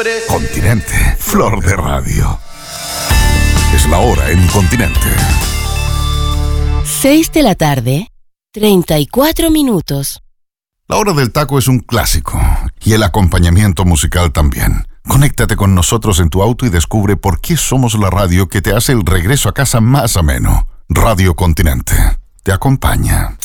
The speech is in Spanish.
Continente, flor de radio. Es la hora en Continente. 6 de la tarde, 34 minutos. La hora del taco es un clásico y el acompañamiento musical también. Conéctate con nosotros en tu auto y descubre por qué somos la radio que te hace el regreso a casa más ameno. Radio Continente te acompaña.